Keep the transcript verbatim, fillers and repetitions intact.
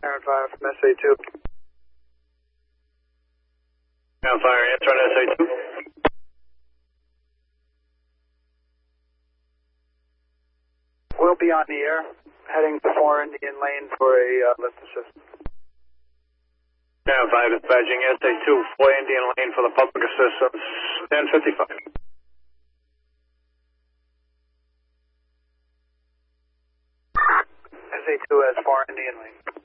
Aaron five from S A two. Ground fire, answer on S A two. We'll be on the air, heading to four Indian Lane for a uh, lift assist. Ground five, dispatching S A two, four Indian Lane for the public assistance, ten fifty-five. S A two has four Indian Lane.